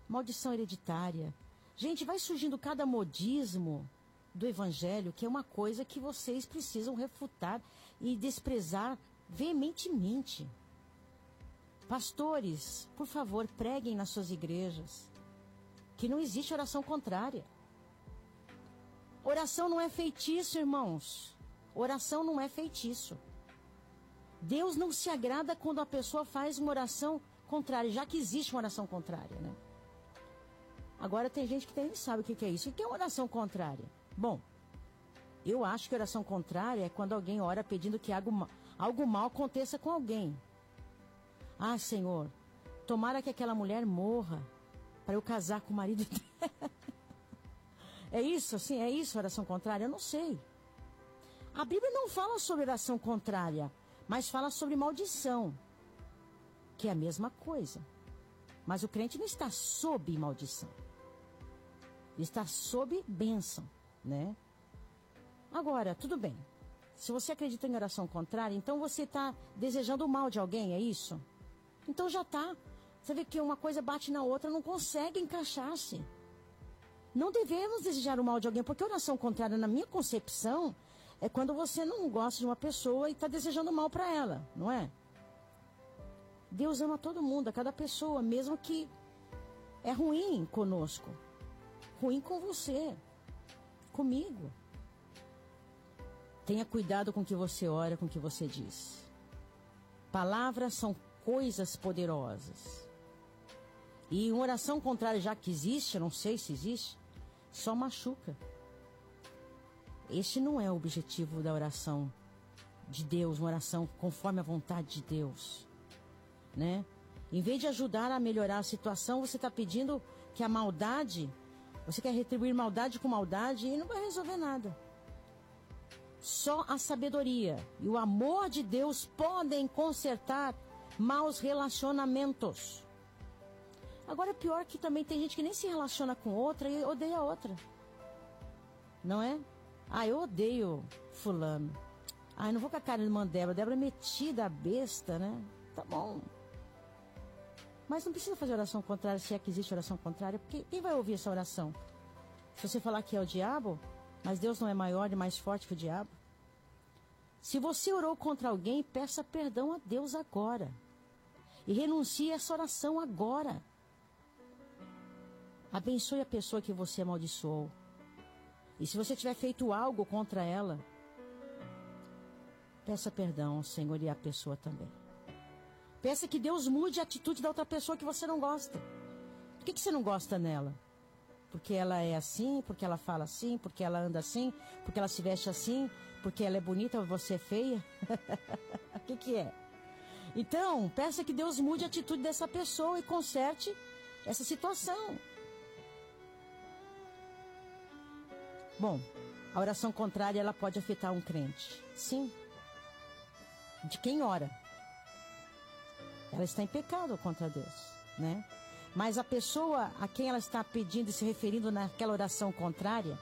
maldição hereditária. Gente, vai surgindo cada modismo do evangelho, que é uma coisa que vocês precisam refutar e desprezar veementemente. Pastores, por favor, preguem nas suas igrejas que não existe oração contrária. Oração não é feitiço, irmãos. Oração não é feitiço. Deus não se agrada quando a pessoa faz uma oração contrária, já que existe uma oração contrária, né? Agora tem gente que nem sabe o que é isso. O que é uma oração contrária? Bom, eu acho que oração contrária é quando alguém ora pedindo que algo mal aconteça com alguém. Ah, Senhor, tomara que aquela mulher morra para eu casar com o marido dela. É isso, assim? É isso, oração contrária? Eu não sei. A Bíblia não fala sobre oração contrária, mas fala sobre maldição, que é a mesma coisa. Mas o crente não está sob maldição. Ele está sob bênção, né? Agora, tudo bem. Se você acredita em oração contrária, então você está desejando o mal de alguém, é isso? Então já está. Você vê que uma coisa bate na outra, não consegue encaixar-se. Não devemos desejar o mal de alguém, porque oração contrária, na minha concepção, é quando você não gosta de uma pessoa e está desejando mal para ela, não é? Deus ama todo mundo, a cada pessoa, mesmo que é ruim conosco, ruim com você, comigo. Tenha cuidado com o que você ora, com o que você diz. Palavras são coisas poderosas. E uma oração contrária, já que existe, eu não sei se existe, só machuca. Este não é o objetivo da oração de Deus, uma oração conforme a vontade de Deus, né? Em vez de ajudar a melhorar a situação, você está pedindo que a maldade, você quer retribuir maldade com maldade e não vai resolver nada. Só a sabedoria e o amor de Deus podem consertar maus relacionamentos. Agora, pior que também tem gente que nem se relaciona com outra e odeia a outra. Não é? Ah, eu odeio fulano. Ah, eu não vou com a cara de irmã Débora. Débora é metida, besta, né? Tá bom. Mas não precisa fazer oração contrária, se é que existe oração contrária, porque quem vai ouvir essa oração? Se você falar que é o diabo, mas Deus não é maior e mais forte que o diabo. Se você orou contra alguém, peça perdão a Deus agora. E renuncie a essa oração agora. Abençoe a pessoa que você amaldiçoou. E se você tiver feito algo contra ela, peça perdão, Senhor, e a pessoa também. Peça que Deus mude a atitude da outra pessoa que você não gosta. Por que você não gosta nela? Porque ela é assim, porque ela fala assim, porque ela anda assim, porque ela se veste assim, porque ela é bonita e você é feia? O que é? Então, peça que Deus mude a atitude dessa pessoa e conserte essa situação. Bom, a oração contrária, ela pode afetar um crente. Sim. De quem ora. Ela está em pecado contra Deus, né? Mas a pessoa a quem ela está pedindo e se referindo naquela oração contrária,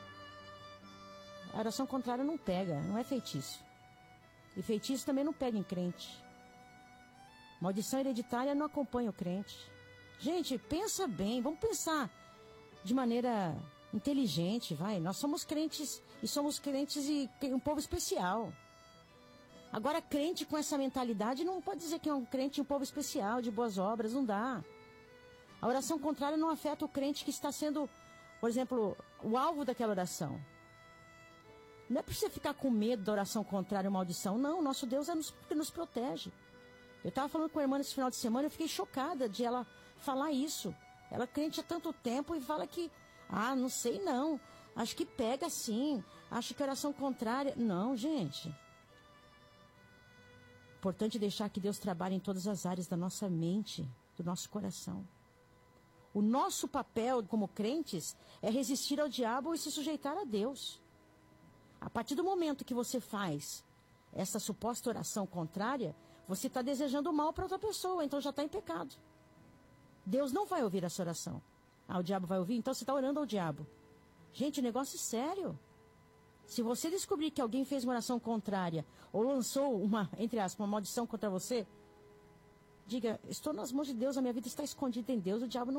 a oração contrária não pega, não é feitiço. E feitiço também não pega em crente. Maldição hereditária não acompanha o crente. Gente, pensa bem, vamos pensar de maneira inteligente, vai. Nós somos crentes e um povo especial. Agora, crente com essa mentalidade não pode dizer que é um crente e um povo especial, de boas obras, não dá. A oração contrária não afeta o crente que está sendo, por exemplo, o alvo daquela oração. Não é para você ficar com medo da oração contrária ou maldição. Não, nosso Deus é que nos protege. Eu estava falando com a irmã nesse final de semana, eu fiquei chocada de ela falar isso. Ela é crente há tanto tempo e fala que, não sei não, acho que pega sim, acho que oração contrária. Não, gente. Importante deixar que Deus trabalhe em todas as áreas da nossa mente, do nosso coração. O nosso papel como crentes é resistir ao diabo e se sujeitar a Deus. A partir do momento que você faz essa suposta oração contrária, você está desejando o mal para outra pessoa, então já está em pecado. Deus não vai ouvir essa oração. O diabo vai ouvir? Então você está orando ao diabo. Gente, o negócio é sério. Se você descobrir que alguém fez uma oração contrária ou lançou entre aspas, uma maldição contra você, diga, estou nas mãos de Deus, a minha vida está escondida em Deus, o diabo não